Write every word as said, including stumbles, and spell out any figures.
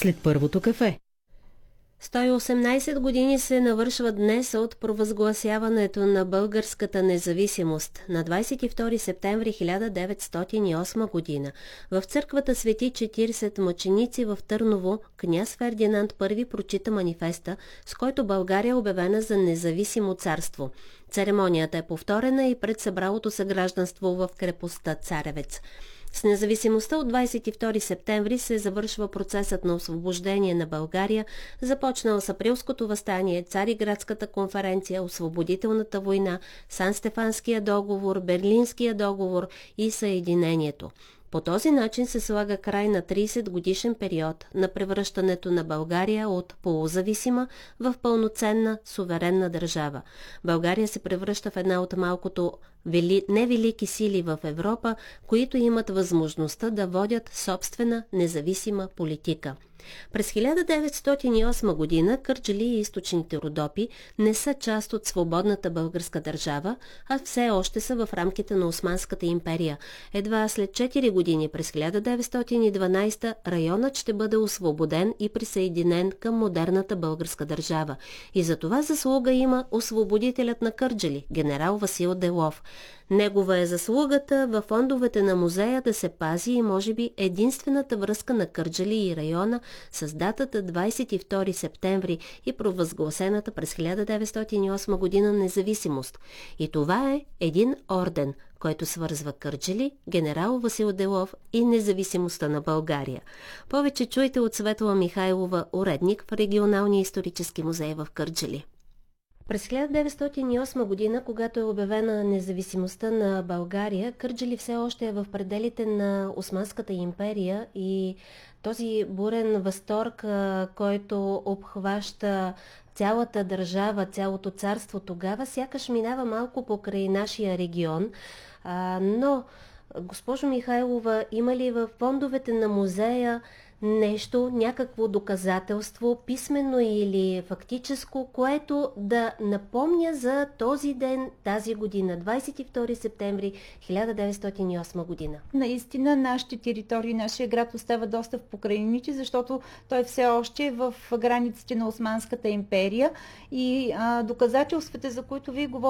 след първото кафе. сто и осемнадесет години се навършват днес от провъзгласяването на българската независимост на двадесет и втори септември хиляда деветстотин и осма година. В църквата Свети четиридесет мъченици в Търново княз Фердинанд първи прочита манифеста, с който България е обявена за независимо царство. Церемонията е повторена и пред събралото се гражданство в крепостта Царевец. С независимостта от двадесет и втори септември се завършва процесът на освобождение на България, започнал с Априлското въстание, Цариградската конференция, Освободителната война, Сан-Стефанския договор, Берлинския договор и Съединението. По този начин се слага край на тридесет годишен период на превръщането на България от полузависима в пълноценна суверенна държава. България се превръща в една от малкото вели... невелики сили в Европа, които имат възможността да водят собствена независима политика. През хиляда деветстотин и осма година Кърджали и източните Родопи не са част от свободната българска държава, а все още са в рамките на Османската империя. Едва след четири години, през хиляда деветстотин и дванадесета, районът ще бъде освободен и присъединен към модерната българска държава. И за това заслуга има освободителят на Кърджали, генерал Васил Делов. Негова е заслугата във фондовете на музея да се пази и може би единствената връзка на Кърджали и района с датата двадесет и втори септември и провъзгласената през хиляда деветстотин и осма година независимост. И това е един орден, който свързва Кърджали, генерал Васил Делов и независимостта на България. Повече чуйте от Светла Михайлова, уредник в Регионалния исторически музей в Кърджали. През хиляда деветстотин и осма година, когато е обявена независимостта на България, Кърджали все още е в пределите на Османската империя и този бурен възторг, който обхваща цялата държава, цялото царство тогава, сякаш минава малко покрай нашия регион. Но, госпожо Михайлова, има ли в фондовете на музея нещо, някакво доказателство, писмено или фактическо, което да напомня за този ден, тази година, двадесет и втори септември хиляда деветстотин и осма година? Наистина, нашите територии, нашия град остава доста в покрайнините, защото той все още е в границите на Османската империя и а, доказателствата, за които вие говорите,